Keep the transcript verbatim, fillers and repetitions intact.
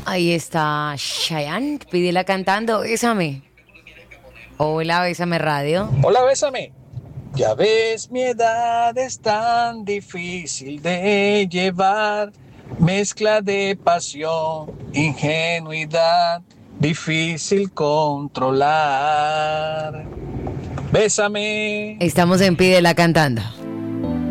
Ahí está Chayanne, pídela cantando, Bésame. Hola, Bésame Radio. Hola, Bésame. Ya ves, mi edad es tan difícil de llevar. Mezcla de pasión, ingenuidad, difícil controlar. Bésame. Estamos en Pídela cantando.